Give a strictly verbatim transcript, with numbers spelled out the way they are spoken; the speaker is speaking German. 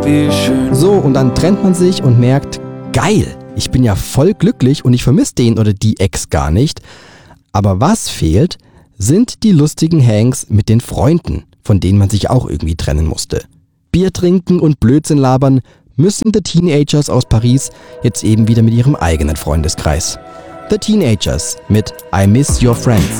wie schön. So, und dann trennt man sich und merkt, geil, ich bin ja voll glücklich und ich vermisse den oder die Ex gar nicht. Aber was fehlt, sind die lustigen Hangs mit den Freunden, von denen man sich auch irgendwie trennen musste. Bier trinken und Blödsinn labern müssen The Teenagers aus Paris jetzt eben wieder mit ihrem eigenen Freundeskreis. The Teenagers mit I Miss Your Friends.